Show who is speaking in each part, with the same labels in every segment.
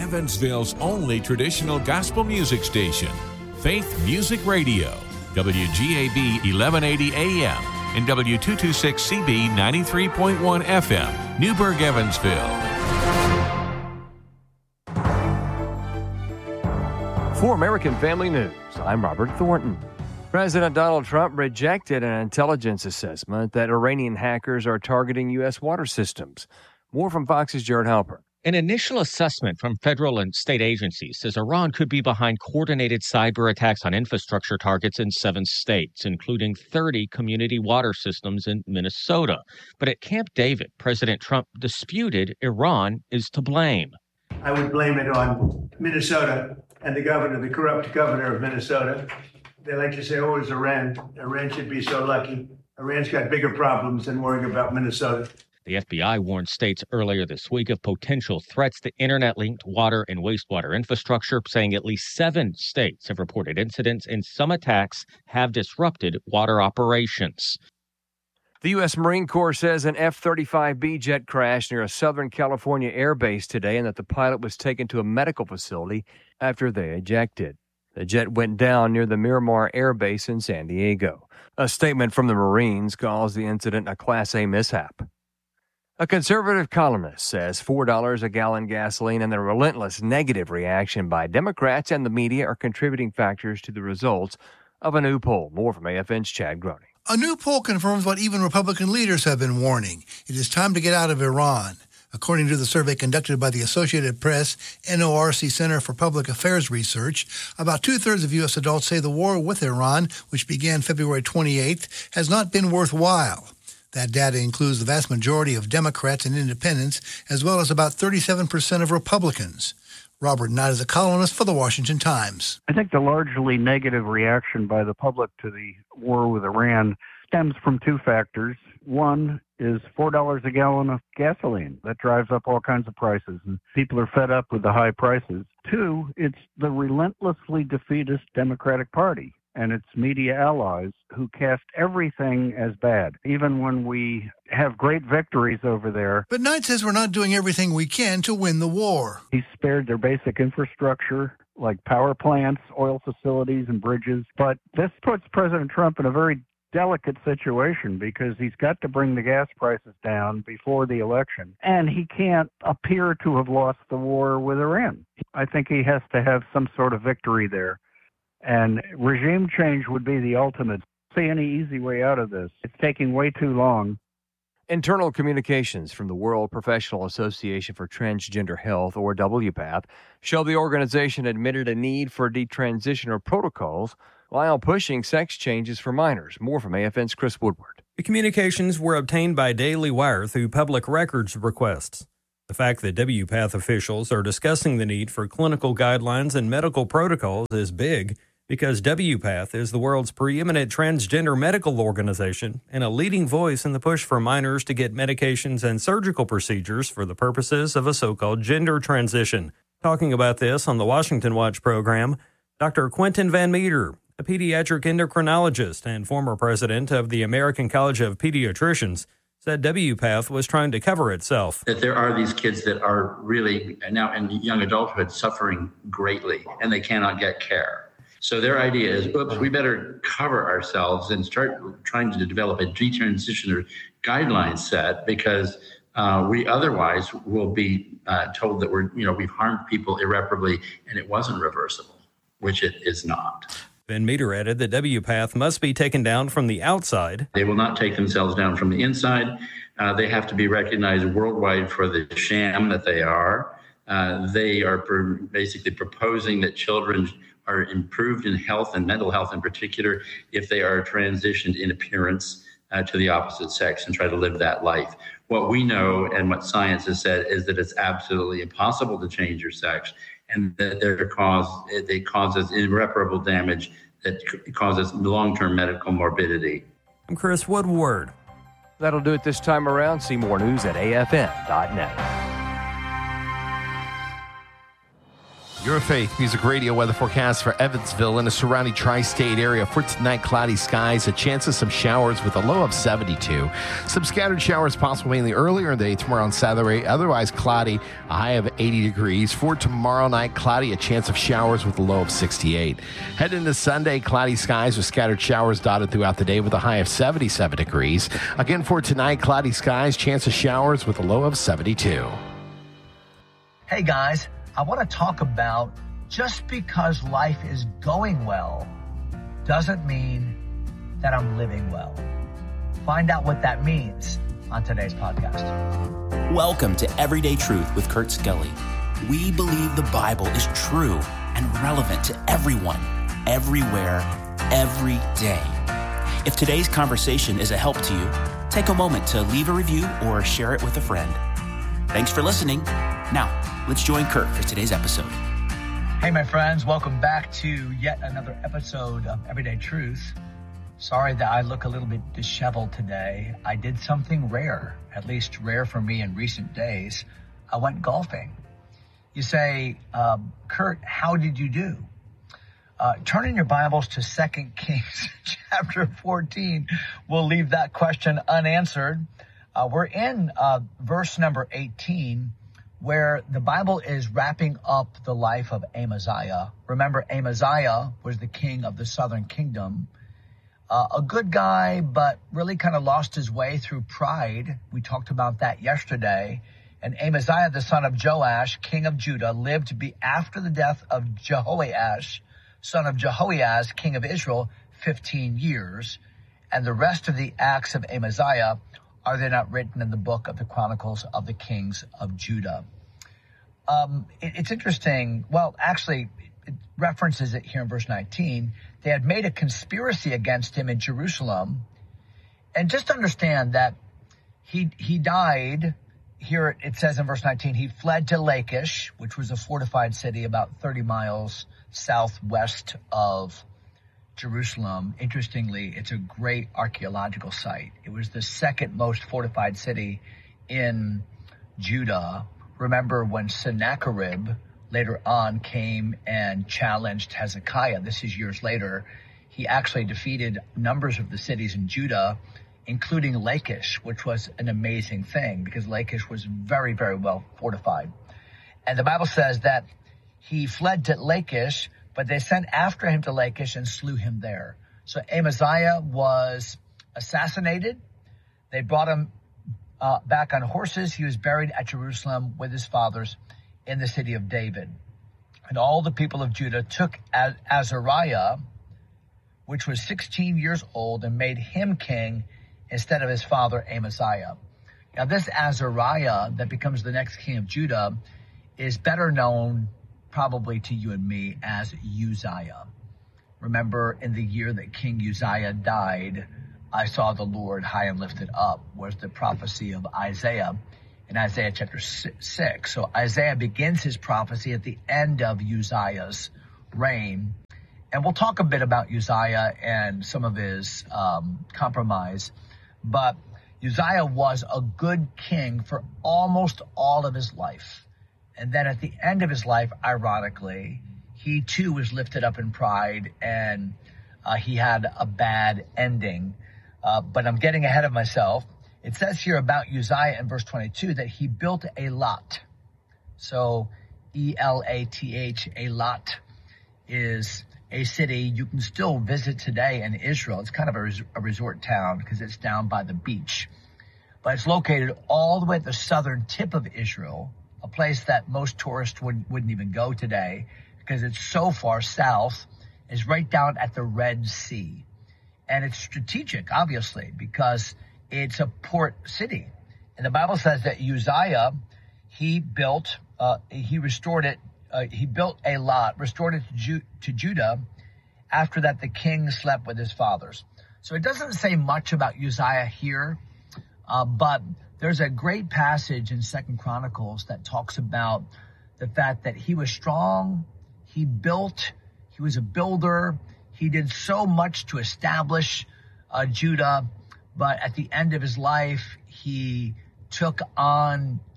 Speaker 1: Evansville's only traditional gospel music station, Faith Music Radio, WGAB 1180 AM and W226CB 93.1 FM, Newburgh, Evansville.
Speaker 2: For American Family News, I'm Robert Thornton. President Donald Trump rejected an intelligence assessment that Iranian hackers are targeting U.S. water systems. More from Fox's Jared Halpern.
Speaker 3: An initial assessment from federal and state agencies says Iran could be behind coordinated cyber attacks on infrastructure targets in 7 states, including 30 community water systems in Minnesota. But at Camp David, President Trump disputed Iran is to blame.
Speaker 4: I would blame it on Minnesota and the corrupt governor of Minnesota. They like to say, oh, it's Iran. Iran should be so lucky. Iran's got bigger problems than worrying about Minnesota.
Speaker 3: The FBI warned states earlier this week of potential threats to internet-linked water and wastewater infrastructure, saying at least 7 states have reported incidents and some attacks have disrupted water operations.
Speaker 2: The U.S. Marine Corps says an F-35B jet crashed near a Southern California air base today and that the pilot was taken to a medical facility after they ejected. The jet went down near the Miramar Air Base in San Diego. A statement from the Marines calls the incident a Class A mishap. A conservative columnist says $4 a gallon gasoline and the relentless negative reaction by Democrats and the media are contributing factors to the results of a new poll. More from AFN's Chad Groening.
Speaker 5: A new poll confirms what even Republican leaders have been warning. It is time to get out of Iran. According to the survey conducted by the Associated Press NORC Center for Public Affairs Research, about 2/3 of U.S. adults say the war with Iran, which began February 28th, has not been worthwhile. That data includes the vast majority of Democrats and independents, as well as about 37% of Republicans. Robert Knight is a columnist for The Washington Times.
Speaker 6: I think the largely negative reaction by the public to the war with Iran stems from 2 factors. One is $4 a gallon of gasoline. That drives up all kinds of prices, and people are fed up with the high prices. 2, it's the relentlessly defeatist Democratic Party and its media allies who cast everything as bad, even when we have great victories over there.
Speaker 5: But Knight says we're not doing everything we can to win the war.
Speaker 6: He spared their basic infrastructure, like power plants, oil facilities, and bridges. But this puts President Trump in a very delicate situation because he's got to bring the gas prices down before the election, and he can't appear to have lost the war with Iran. I think he has to have some sort of victory there. And regime change would be the ultimate. See any easy way out of this. It's taking way too long.
Speaker 2: Internal communications from the World Professional Association for Transgender Health, or WPATH, show the organization admitted a need for detransitioner protocols while pushing sex changes for minors. More from AFN's Chris Woodward.
Speaker 7: The communications were obtained by Daily Wire through public records requests. The fact that WPATH officials are discussing the need for clinical guidelines and medical protocols is big, because WPATH is the world's preeminent transgender medical organization and a leading voice in the push for minors to get medications and surgical procedures for the purposes of a so-called gender transition. Talking about this on the Washington Watch program, Dr. Quentin Van Meter, a pediatric endocrinologist and former president of the American College of Pediatricians, said WPATH was trying to cover itself.
Speaker 8: That there are these kids that are really now in young adulthood suffering greatly and they cannot get care. So their idea is, oops, we better cover ourselves and start trying to develop a detransitioner guideline set because we otherwise will be told that we've harmed people irreparably and it wasn't reversible, which it is not.
Speaker 7: Van Meter added that WPATH must be taken down from the outside.
Speaker 8: They will not take themselves down from the inside. They have to be recognized worldwide for the sham that they are. They are basically proposing that children are improved in health and mental health in particular if they are transitioned in appearance to the opposite sex and try to live that life. What we know and what science has said is that it's absolutely impossible to change your sex and that it causes irreparable damage that causes long-term medical morbidity.
Speaker 7: I'm Chris Woodward.
Speaker 2: That'll do it this time around. See more news at afn.net.
Speaker 9: Your Faith Music Radio weather forecast for Evansville and the surrounding tri-state area. For tonight, cloudy skies, a chance of some showers with a low of 72. Some scattered showers possible mainly earlier in the day tomorrow on Saturday. Otherwise cloudy, a high of 80 degrees. For tomorrow night, cloudy, a chance of showers with a low of 68. Heading into Sunday, cloudy skies with scattered showers dotted throughout the day with a high of 77 degrees. Again, for tonight, cloudy skies, chance of showers with a low of 72.
Speaker 10: Hey guys, I want to talk about just because life is going well doesn't mean that I'm living well. Find out what that means on today's podcast.
Speaker 11: Welcome to Everyday Truth with Kurt Skelly. We believe the Bible is true and relevant to everyone, everywhere, every day. If today's conversation is a help to you, take a moment to leave a review or share it with a friend. Thanks for listening. Now, let's join Kurt for today's episode.
Speaker 10: Hey, my friends, welcome back to yet another episode of Everyday Truth. Sorry that I look a little bit disheveled today. I did something rare, at least rare for me in recent days. I went golfing. You say, Kurt, how did you do? Turn in your Bibles to 2 Kings chapter 14. We'll leave that question unanswered. We're in verse number 18, where the Bible is wrapping up the life of Amaziah. Remember, Amaziah was the king of the southern kingdom. A good guy, but really kind of lost his way through pride. We talked about that yesterday. And Amaziah, the son of Joash, king of Judah, lived to be after the death of Jehoash, son of Jehoahaz, king of Israel, 15 years. And the rest of the acts of Amaziah, are they not written in the book of the Chronicles of the Kings of Judah? It's interesting. Well, actually, it references it here in verse 19. They had made a conspiracy against him in Jerusalem. And just understand that he died. Here it says in verse 19, he fled to Lachish, which was a fortified city about 30 miles southwest of Jerusalem. Interestingly, it's a great archaeological site. It was the second most fortified city in Judah. Remember when Sennacherib later on came and challenged Hezekiah, this is years later, he actually defeated numbers of the cities in Judah, including Lachish, which was an amazing thing because Lachish was very, very well fortified. And the Bible says that he fled to Lachish, but they sent after him to Lachish and slew him there. So Amaziah was assassinated. They brought him back on horses. He was buried at Jerusalem with his fathers in the city of David. And all the people of Judah took Azariah, which was 16 years old, and made him king instead of his father Amaziah. Now this Azariah that becomes the next king of Judah is better known probably to you and me as Uzziah. Remember, in the year that King Uzziah died, I saw the Lord high and lifted up, was the prophecy of Isaiah in Isaiah chapter 6. So Isaiah begins his prophecy at the end of Uzziah's reign. And we'll talk a bit about Uzziah and some of his compromise. But Uzziah was a good king for almost all of his life. And then at the end of his life, ironically, he too was lifted up in pride and he had a bad ending. But I'm getting ahead of myself. It says here about Uzziah in verse 22 that he built a lot. So E-L-A-T-H, a lot is a city you can still visit today in Israel. It's kind of a resort town because it's down by the beach. But it's located all the way at the southern tip of Israel, a place that most tourists wouldn't even go today because it's so far south. It's right down at the Red Sea. And it's strategic, obviously, because it's a port city. And the Bible says that Uzziah, he built a lot, restored it to Judah. After that, the king slept with his fathers. So it doesn't say much about Uzziah here, but there's a great passage in 2 Chronicles that talks about the fact that he was strong, he was a builder, he did so much to establish Judah, but at the end of his life, he took on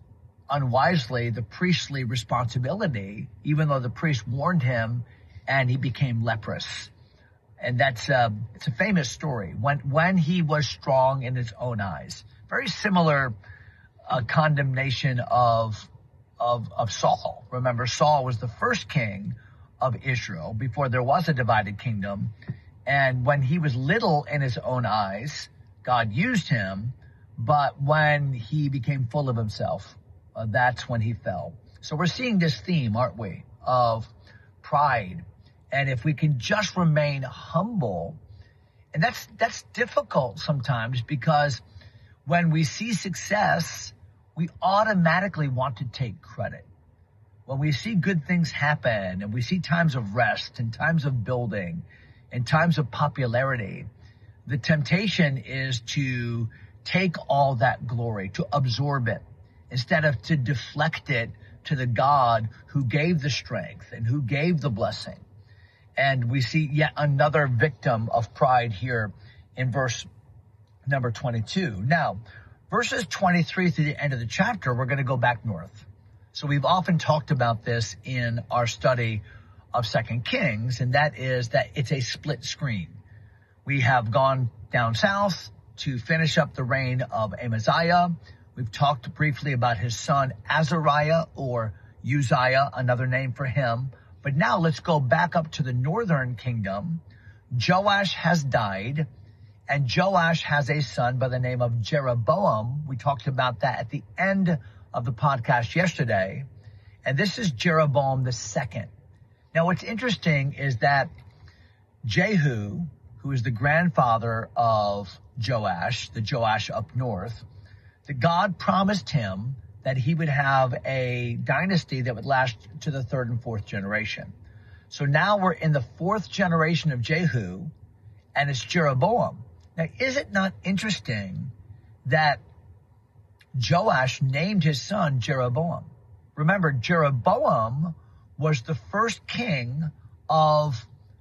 Speaker 10: unwisely the priestly responsibility, even though the priest warned him and he became leprous. And it's a famous story. When he was strong in his own eyes, very similar condemnation of Saul. Remember, Saul was the first king of Israel before there was a divided kingdom. And when he was little in his own eyes, God used him. But when he became full of himself, that's when he fell. So we're seeing this theme, aren't we, of pride. And if we can just remain humble, and that's difficult sometimes, because when we see success, we automatically want to take credit. When we see good things happen, and we see times of rest and times of building and times of popularity, the temptation is to take all that glory, to absorb it, instead of to deflect it to the God who gave the strength and who gave the blessing. And we see yet another victim of pride here in verse number 22. Now, verses 23 through the end of the chapter, we're going to go back north. So we've often talked about this in our study of 2 Kings, and that is that it's a split screen. We have gone down south to finish up the reign of Amaziah. We've talked briefly about his son Azariah, or Uzziah, another name for him. But now let's go back up to the northern kingdom. Joash has died, and Joash has a son by the name of Jeroboam. We talked about that at the end of the podcast yesterday. And this is Jeroboam the second. Now, what's interesting is that Jehu, who is the grandfather of Joash, the Joash up north, that God promised him that he would have a dynasty that would last to the third and fourth generation. So now we're in the fourth generation of Jehu, and it's Jeroboam. Now, is it not interesting that Joash named his son Jeroboam? Remember, Jeroboam was the first king of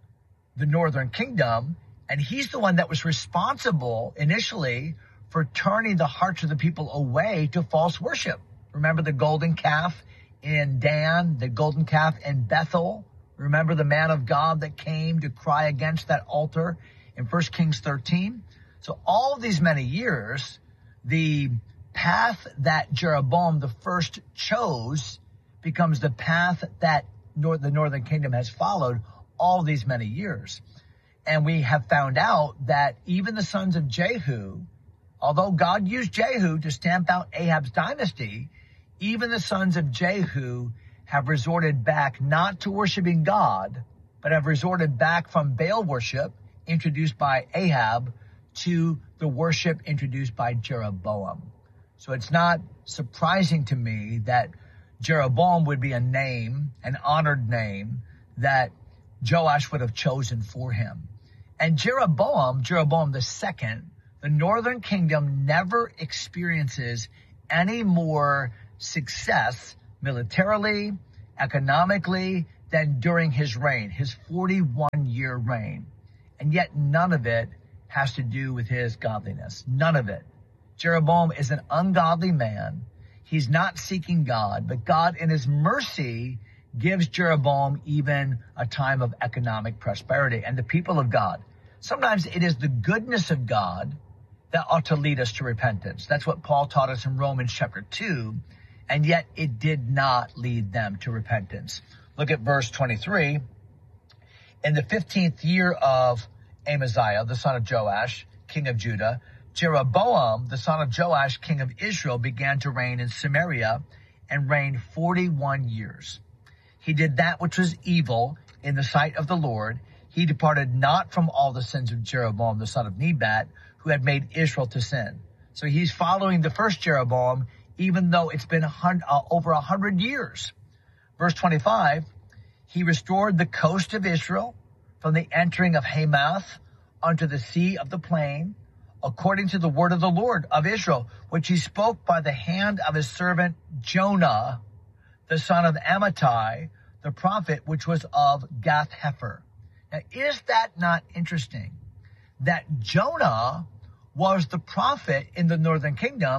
Speaker 10: the northern kingdom, and he's the one that was responsible initially for turning the hearts of the people away to false worship. Remember the golden calf in Dan, the golden calf in Bethel? Remember the man of God that came to cry against that altar in 1 Kings 13? So all these many years, the path that Jeroboam the first chose becomes the path that the northern kingdom has followed all these many years. And we have found out that even the sons of Jehu, although God used Jehu to stamp out Ahab's dynasty, even the sons of Jehu have resorted back not to worshiping God, but have resorted back from Baal worship introduced by Ahab to the worship introduced by Jeroboam. So it's not surprising to me that Jeroboam would be a name, an honored name, that Joash would have chosen for him. And Jeroboam the second, the northern kingdom never experiences any more success militarily, economically, than during his reign, his 41-year reign. And yet none of it has to do with his godliness. None of it. Jeroboam is an ungodly man. He's not seeking God, but God in his mercy gives Jeroboam even a time of economic prosperity. And the people of God, sometimes it is the goodness of God that ought to lead us to repentance. That's what Paul taught us in Romans chapter 2, and yet it did not lead them to repentance. Look at verse 23. In the 15th year of Amaziah, the son of Joash, king of Judah, Jeroboam, the son of Joash, king of Israel, began to reign in Samaria and reigned 41 years. He did that which was evil in the sight of the Lord. He departed not from all the sins of Jeroboam, the son of Nebat, who had made Israel to sin. So he's following the first Jeroboam, even though it's been over 100 years. Verse 25, he restored the coast of Israel from the entering of Hamath unto the sea of the plain, according to the word of the Lord of Israel, which he spoke by the hand of his servant Jonah, the son of Amittai, the prophet, which was of Gath-Hepher. Now, is that not interesting? That Jonah was the prophet in the northern kingdom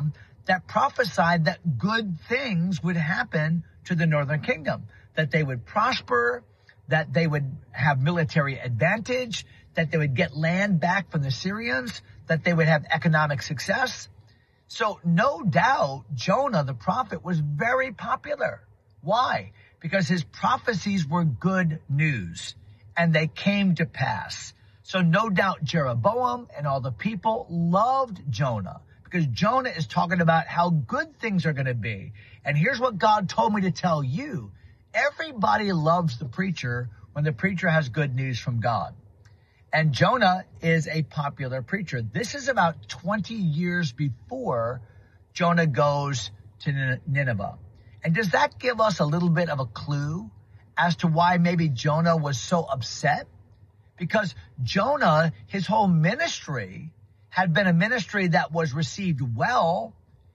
Speaker 10: that prophesied that good things would happen to the northern kingdom, that they would prosper, that they would have military advantage, that they would get land back from the Syrians, that they would have economic success. So no doubt Jonah the prophet was very popular. Why? Because his prophecies were good news and they came to pass. So no doubt Jeroboam and all the people loved Jonah because Jonah is talking about how good things are going to be. And here's what God told me to tell you. Everybody loves the preacher when the preacher has good news from God. And Jonah is a popular preacher. This is about 20 years before Jonah goes to Nineveh. And does that give us a little bit of a clue as to why maybe Jonah was so upset? Because Jonah, his whole ministry had been a ministry that was received well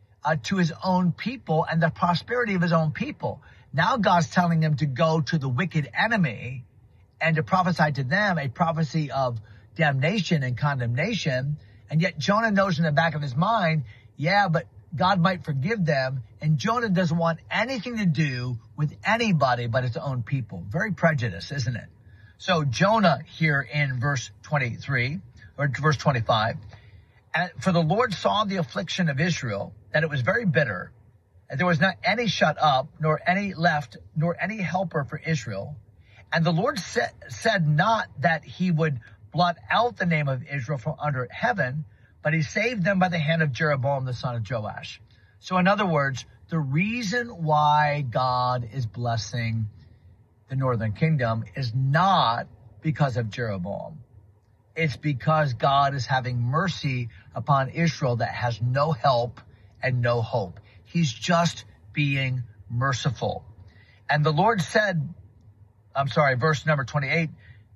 Speaker 10: to his own people and the prosperity of his own people. Now God's telling him to go to the wicked enemy and to prophesy to them a prophecy of damnation and condemnation. And yet Jonah knows in the back of his mind, yeah, but God might forgive them. And Jonah doesn't want anything to do with anybody but his own people. Very prejudiced, isn't it? So Jonah here in verse 23 or verse 25, for the Lord saw the affliction of Israel, that it was very bitter, and there was not any shut up, nor any left, nor any helper for Israel. And the Lord said not that he would blot out the name of Israel from under heaven, but he saved them by the hand of Jeroboam, the son of Joash. So in other words, the reason why God is blessing the northern kingdom is not because of Jeroboam. It's because God is having mercy upon Israel that has no help and no hope. He's just being merciful. And the Lord said, verse number 28.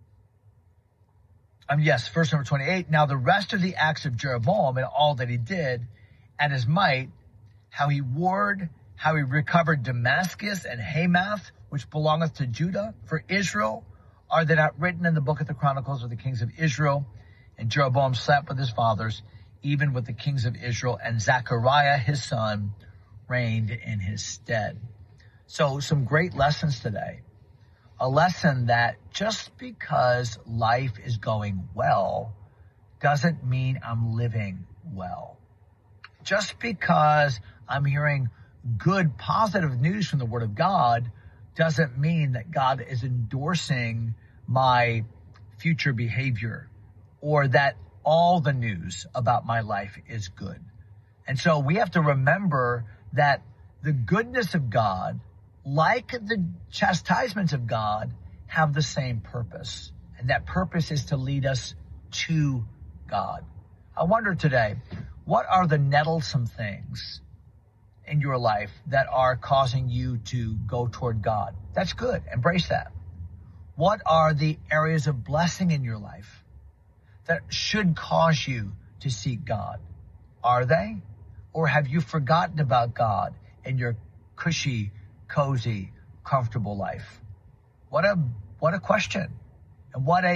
Speaker 10: Verse number 28. Now the rest of the acts of Jeroboam and all that he did and his might, how he warred, how he recovered Damascus and Hamath, which belongeth to Judah for Israel, are they not written in the book of the Chronicles of the kings of Israel? And Jeroboam slept with his fathers, even with the kings of Israel, and Zechariah his son reigned in his stead. So some great lessons today. A lesson that just because life is going well doesn't mean I'm living well. Just because I'm hearing good, positive news from the Word of God doesn't mean that God is endorsing my future behavior or that all the news about my life is good. And so we have to remember that the goodness of God, like the chastisements of God, have the same purpose. And that purpose is to lead us to God. I wonder today, what are the nettlesome things in your life that are causing you to go toward God? That's good. Embrace that. What are the areas of blessing in your life that should cause you to seek God? Are they? Or have you forgotten about God in your cushy, cozy, comfortable life? What a question. And what a